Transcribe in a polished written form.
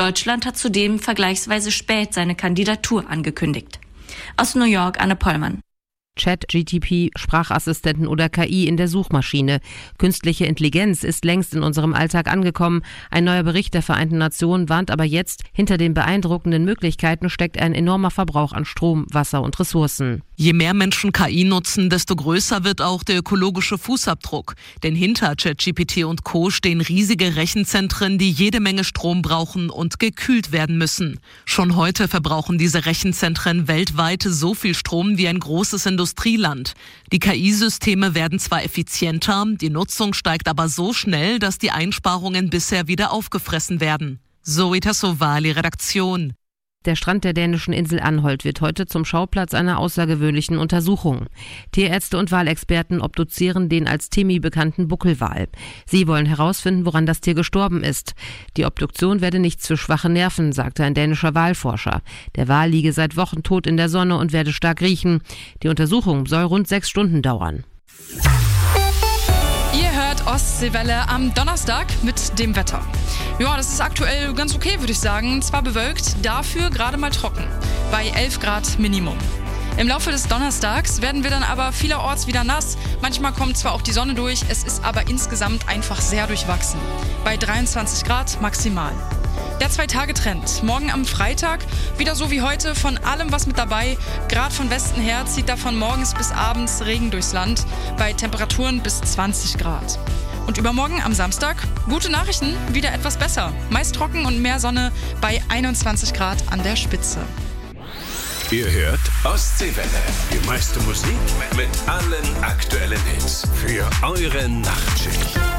Deutschland hat zudem vergleichsweise spät seine Kandidatur angekündigt. Aus New York, Anne Pollmann. ChatGPT, Sprachassistenten oder KI in der Suchmaschine. Künstliche Intelligenz ist längst in unserem Alltag angekommen. Ein neuer Bericht der Vereinten Nationen warnt aber jetzt, hinter den beeindruckenden Möglichkeiten steckt ein enormer Verbrauch an Strom, Wasser und Ressourcen. Je mehr Menschen KI nutzen, desto größer wird auch der ökologische Fußabdruck. Denn hinter ChatGPT und Co. stehen riesige Rechenzentren, die jede Menge Strom brauchen und gekühlt werden müssen. Schon heute verbrauchen diese Rechenzentren weltweit so viel Strom wie ein großes Industrieland. Die KI-Systeme werden zwar effizienter, die Nutzung steigt aber so schnell, dass die Einsparungen bisher wieder aufgefressen werden. Zoe Tassovali, Redaktion. Der Strand der dänischen Insel Anholt wird heute zum Schauplatz einer außergewöhnlichen Untersuchung. Tierärzte und Walexperten obduzieren den als Timi bekannten Buckelwal. Sie wollen herausfinden, woran das Tier gestorben ist. Die Obduktion werde nichts für schwache Nerven, sagte ein dänischer Walforscher. Der Wal liege seit Wochen tot in der Sonne und werde stark riechen. Die Untersuchung soll rund 6 Stunden dauern. Ihr hört Ostseewelle am Donnerstag mit dem Wetter. Ja, das ist aktuell ganz okay, würde ich sagen. Zwar bewölkt, dafür gerade mal trocken. Bei 11 Grad Minimum. Im Laufe des Donnerstags werden wir dann aber vielerorts wieder nass. Manchmal kommt zwar auch die Sonne durch, es ist aber insgesamt einfach sehr durchwachsen. Bei 23 Grad maximal. Der 2-Tage-Trend. Morgen am Freitag, wieder so wie heute, von allem was mit dabei. Gerade von Westen her zieht davon morgens bis abends Regen durchs Land, bei Temperaturen bis 20 Grad. Und übermorgen am Samstag, gute Nachrichten, wieder etwas besser. Meist trocken und mehr Sonne bei 21 Grad an der Spitze. Ihr hört Ostseewelle. Die meiste Musik mit allen aktuellen Hits für eure Nachtschicht.